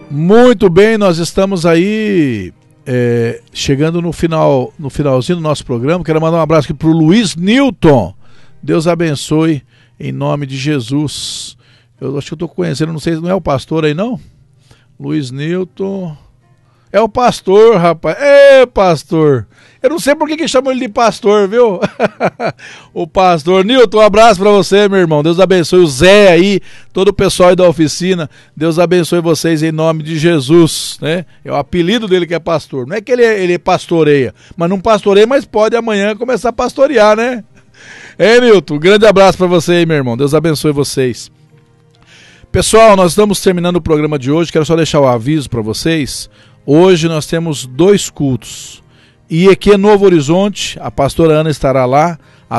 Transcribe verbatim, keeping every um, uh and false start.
Muito bem, nós estamos aí é, chegando no final, no finalzinho do nosso programa. Quero mandar um abraço aqui para o Luiz Newton. Deus abençoe em nome de Jesus. Eu acho que eu estou conhecendo, não sei, não é o pastor aí não? Luiz Newton. É o pastor, rapaz. Ê, pastor. Eu não sei por que que chamam ele de pastor, viu? O pastor Newton, um abraço pra você, meu irmão. Deus abençoe o Zé aí, todo o pessoal aí da oficina. Deus abençoe vocês em nome de Jesus, né? É o apelido dele que é pastor. Não é que ele, ele pastoreia, mas não pastoreia, mas pode amanhã começar a pastorear, né? É, Newton, um grande abraço pra você aí, meu irmão. Deus abençoe vocês. Pessoal, nós estamos terminando o programa de hoje. Quero só deixar o aviso pra vocês. Hoje nós temos dois cultos. E aqui em Novo Horizonte, a pastora Ana estará lá